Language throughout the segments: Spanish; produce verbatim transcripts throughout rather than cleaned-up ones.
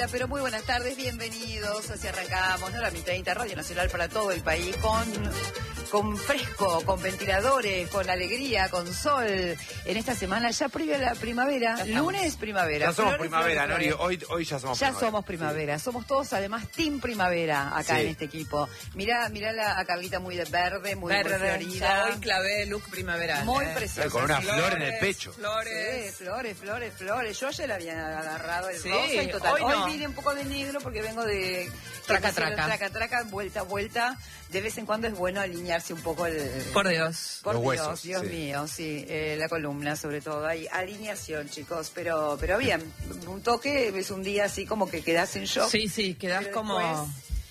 Hola, pero muy buenas tardes, bienvenidos. Así arrancamos, ¿no? La M I treinta, Radio Nacional para todo el país, con, con fresco, con ventiladores, con alegría, con sol. En esta semana ya previa la primavera, lunes primavera. Ya somos Flores, primavera, flores, Nori, hoy, hoy ya somos ya primavera. somos primavera, sí. Somos todos además team primavera acá Sí. en este equipo. Mirá, mirá la, a Carlita muy de verde, muy, Verde, muy florida. ya hoy clavé look primaveral. Muy eh. preciosa. Con una sí. flor en el pecho. Flores. Sí, flores, flores, flores. Yo ayer había agarrado el Sí, rosa y total. hoy Hoy, no. vine un poco de negro porque vengo de... Traca, que me hicieron traca. Traca, traca, vuelta, vuelta. De vez en cuando es bueno alinearse un poco el... Por Dios. Por Los Dios, huesos, Dios sí. mío, sí. Eh, la columna sobre todo. Hay alineación, chicos. Pero pero bien, un toque es un día así como que quedás en shock. Sí, sí, quedás pero como... después,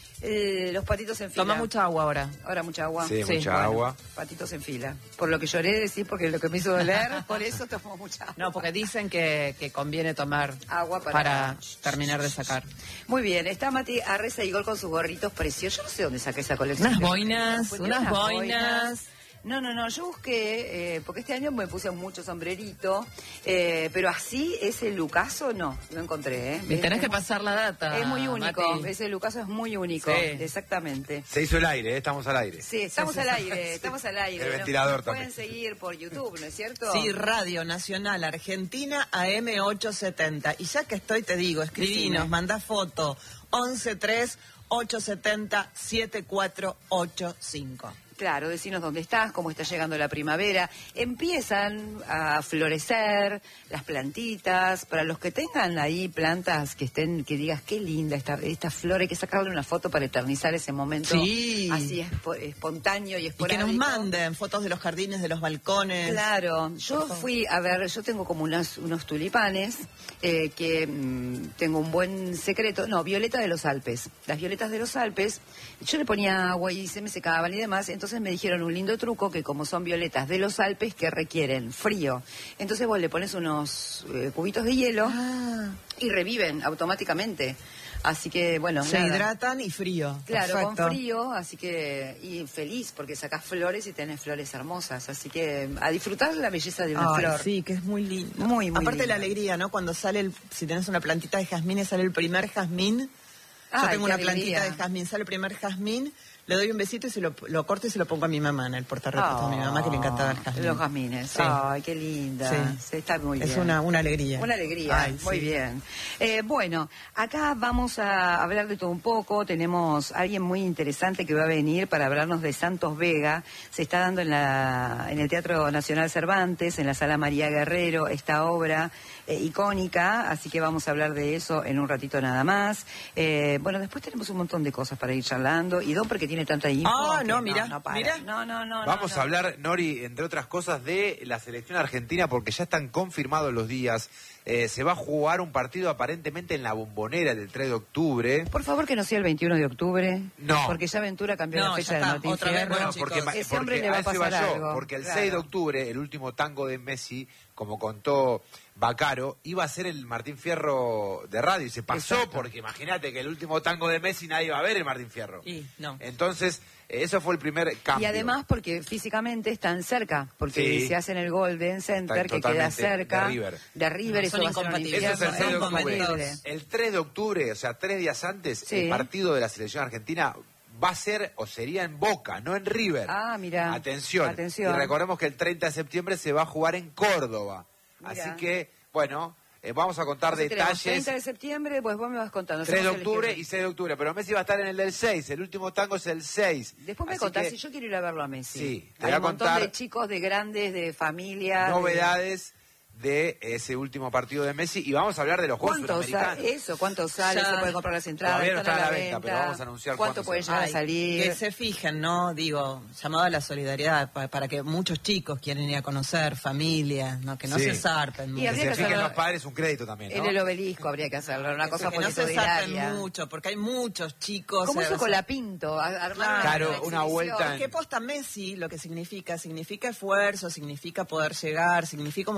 eh, los patitos en fila. Toma mucha agua ahora. Ahora mucha agua. Sí, Sí, mucha bueno. agua. Patitos en fila. Por lo que lloré, decir, porque lo que me hizo doler, por eso tomo mucha agua. No, porque dicen que, que conviene tomar Agua para... para terminar de sacar. Muy bien, está Mati Arreza y Gol con sus gorritos preciosos. Yo no sé dónde saqué esa colección. Unas boinas, Pues, unas unas boinas. No, no, no, yo busqué, eh, porque este año me puse mucho sombrerito, eh, pero así, ese lucaso, no, no encontré. ¿eh? Me tenés Es- que pasar la data. Es muy único, Mati. ese lucaso es muy único, Sí. exactamente. Se hizo el aire, ¿eh? Estamos al aire. Sí, estamos Sí, sí, al sí. aire, estamos al aire. El Nos- ventilador nos pueden también. seguir por YouTube, ¿no es cierto? Sí, Radio Nacional Argentina A M ochocientos setenta. Y ya que estoy, te digo, escribinos, Decime. manda foto once tres ochocientos setenta siete cuatro ocho cinco. Claro, decinos dónde estás, cómo está llegando la primavera. Empiezan a florecer las plantitas. Para los que tengan ahí plantas que estén, que digas qué linda esta, esta flor, hay que sacarle una foto para eternizar ese momento Sí. así espo- espontáneo y Y que esporádico. nos manden fotos de los jardines, de los balcones. Claro, yo Por favor. fui a ver, yo tengo como unas, unos tulipanes eh, que mm, tengo un buen secreto, no, violeta de los Alpes. Las violetas de los Alpes, yo le ponía agua y se me secaban y demás, entonces me dijeron un lindo truco que como son violetas de los Alpes que requieren frío, entonces vos le pones unos eh, cubitos de hielo Ah, y reviven automáticamente. Así que, bueno, se nada. hidratan y frío. Claro, Perfecto. con frío, así que, y feliz, porque sacás flores y tenés flores hermosas, así que a disfrutar la belleza de una Ay, flor. sí, que es muy lindo. Muy, muy Aparte lindo. la alegría, ¿no? Cuando sale, el, si tenés una plantita de jazmín y sale el primer jazmín. Yo Ay, tengo qué una plantita alegría. de jazmín, sale el primer jazmín, le doy un besito y se lo, lo corto y se lo pongo a mi mamá en el portarretrato de mi mamá, que le encantaba el jazmín. Los jazmines. Sí. Ay, qué linda. Sí. Sí, está muy bien. Es una, una alegría. Una alegría, Ay, muy sí. bien. Eh, bueno, acá vamos a hablar de todo un poco. Tenemos a alguien muy interesante que va a venir para hablarnos de Santos Vega. Se está dando en, la, en el Teatro Nacional Cervantes, en la Sala María Guerrero, esta obra eh, icónica, así que vamos a hablar de eso en un ratito nada más. Eh, bueno, después tenemos un montón de cosas para ir charlando. Y Don, porque tiene tanta info. Ah, que no, mirá, no, para. mirá. no, no, no. Vamos no, no. a hablar, Nori, entre otras cosas, de la selección argentina, porque ya están confirmados los días. Eh, se va a jugar un partido aparentemente en la Bombonera del tres de octubre. Por favor, que no sea el veintiuno de octubre. No. Porque ya Ventura cambió No, la fecha ya del está, Martín otra vez, Fierro. bueno, Bueno, porque, chicos, ma- ese hombre porque le va a eso pasar iba yo, algo, porque el claro. seis de octubre, el último tango de Messi, como contó Bacaro, iba a ser el Martín Fierro de radio y se pasó, Exacto. porque imagínate que el último tango de Messi nadie va a ver el Martín Fierro. Y no. Entonces, eh, eso fue el primer cambio. Y además porque físicamente están cerca, porque Sí. se hace en el Golden Center, Está que queda totalmente cerca de River. de River, No, eso son va a ser un incompatibles. Eso es el infierno, seis de es octubre. incompatible. El tres de octubre, o sea, tres días antes, Sí. el partido de la selección argentina va a ser o sería en Boca, no en River. Ah, mira. Atención. Atención. Y recordemos que el treinta de septiembre se va a jugar en Córdoba. Mirá. Así que, bueno, eh, vamos a contar Entonces tenemos detalles. treinta de septiembre, pues vos me vas contando. tres de Hacemos el octubre esquema. y seis de octubre, pero Messi va a estar en el del seis, el último tango es el seis. Después me Así contás, que si yo quiero ir a verlo a Messi. Sí, te Hay voy a un montón contar de chicos, de grandes, de familia. de- novedades de ese último partido de Messi y vamos a hablar de los Juegos ¿Cuánto Sudamericanos. sale eso? ¿Cuánto sale? Ya. ¿Se puede comprar las entradas? Todavía no ¿Están está a a la la venta, pero vamos a anunciar ¿Cuánto cuándo puede se- llegar a Ay, salir? que se fijen, ¿no? Digo, llamado a la solidaridad, pa- para que muchos chicos quieren ir a conocer, familias, ¿no? Que no Sí. se zarpen. Y mucho. Que habría se que fijen hacerlo- los padres un crédito también, En ¿no? el obelisco habría que hacerlo, una cosa que no se zarpen multitudinaria. mucho, porque hay muchos chicos. ¿Cómo eh, hizo o con sea, la Pinto? A- armar Claro, una exhibición. vuelta Es que posta Messi lo que significa, significa esfuerzo, significa poder llegar, significa un montón de cosas.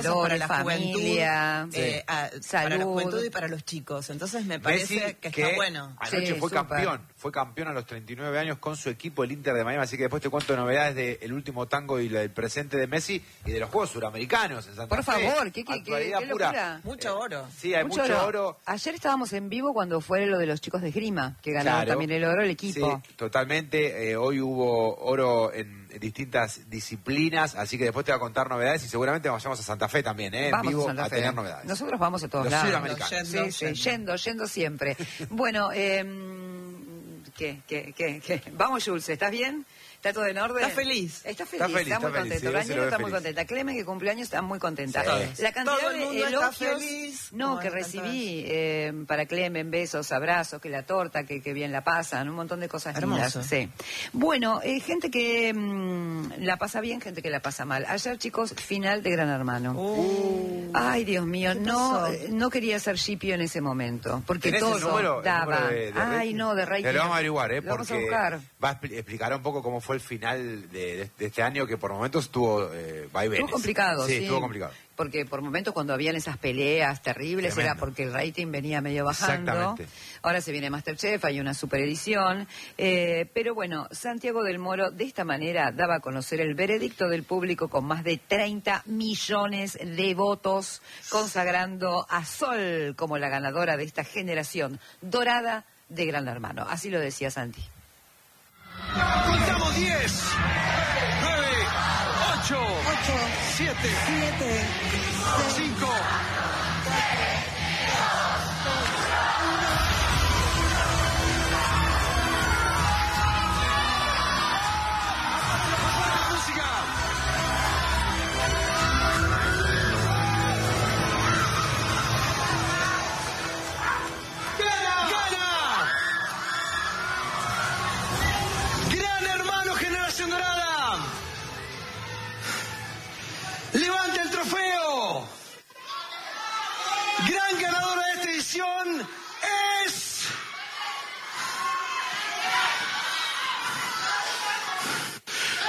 cosas para valores, la familia, juventud, eh, a- para la salud. juventud y para los chicos. Entonces me parece Messi, que, que está bueno. Anoche Sí, fue súper. campeón, fue campeón a los treinta y nueve años con su equipo, el Inter de Miami, así que después te cuento novedades del último tango y el presente de Messi y de los Juegos Suramericanos en Santa Por Fe. favor, ¿qué, qué, qué, Actualidad qué pura. locura? Mucho oro. Sí, hay mucho, oro. Ayer estábamos en vivo cuando fue lo de los chicos de esgrima, que ganaron Claro. también el oro el equipo. Sí, totalmente. Eh, hoy hubo oro en distintas disciplinas, así que después te voy a contar novedades y seguramente vayamos a Santa Fe también, ¿eh? En Vamos vivo a Santa Fe. tener novedades. Nosotros vamos a todos Los lados. sudamericanos. Yendo, Sí, sí, yendo. yendo, yendo siempre. Bueno, eh, ¿qué, qué, qué, qué? Vamos, Jules, ¿estás bien? ¿Está todo en orden? Está feliz. Está feliz, Está feliz, está, está muy feliz, contento. sí, él se Cañero lo ve está muy feliz. contenta. Clemen, que cumpleaños, está muy contenta. Sí. La cantidad Todo el de mundo está elogios feliz. no, Como que en recibí eh, para Clemen, besos, abrazos, que la torta, que, que bien la pasan, un montón de cosas lindas. Hermoso. Sí. Bueno, eh, gente que mm, la pasa bien, gente que la pasa mal. Ayer, chicos, final de Gran Hermano. Uh, Ay, Dios mío, ¿Qué no, pasó? eh, no quería ser shipio en ese momento, porque ¿Tenés todo el número, el daba. número de, de Ay, rating? no, de rating. Te lo vamos a averiguar, ¿eh? Lo vamos a Porque buscar. va a expli- explicar un poco cómo fue el final de, de- de este año, que por momentos estuvo eh, vaivenes. Estuvo complicado, sí. Sí, estuvo complicado. Porque por momentos cuando habían esas peleas terribles Tremendo. era porque el rating venía medio bajando. Exactamente. Ahora se viene Masterchef, hay una super edición. Eh, pero bueno, Santiago del Moro de esta manera daba a conocer el veredicto del público con más de treinta millones de votos, consagrando a Sol como la ganadora de esta generación dorada de Gran Hermano. Así lo decía Santi. Contamos diez, nueve, ocho, siete, cinco,